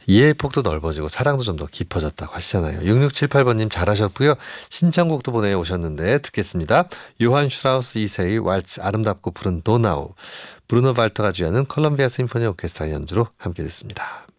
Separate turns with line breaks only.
이해의 폭도 넓어지고 사랑도 좀 더 깊어졌다고 하시잖아요. 6678번님 잘하셨고요. 신청곡도 보내오셨는데 듣겠습니다. 요한 슈트라우스 2세의 왈츠 아름답고 푸른 도나우, 브루노 발터가 주연은 콜롬비아 심포니 오케스트라 연주로 함께 듣습니다.